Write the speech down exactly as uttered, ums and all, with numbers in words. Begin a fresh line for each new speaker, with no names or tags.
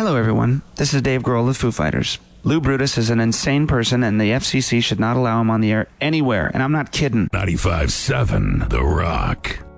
Hello, everyone. This is Dave Grohl of Foo Fighters. Lou Brutus is an insane person, and the F C C should not allow him on the air anywhere. And I'm not kidding.
ninety-five seven The Rock.